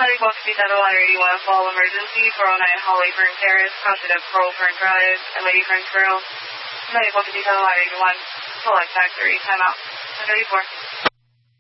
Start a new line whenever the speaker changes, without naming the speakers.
Box Vita Water 81 Fall Emergency, 409 Hallway Fern Terrace, positive Coral Fern Drive, LA Fern Girl. Box Vita Water 81, Select Factory, timeout. 134.